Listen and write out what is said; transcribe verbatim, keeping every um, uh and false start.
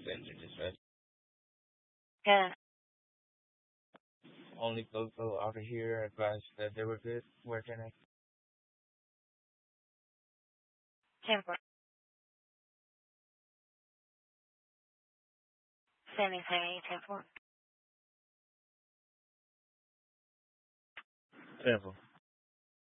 Center dispatch. Yeah, Only people out of here advised that they were good. Where can I? ten four. Seven seven eight ten four. Temple.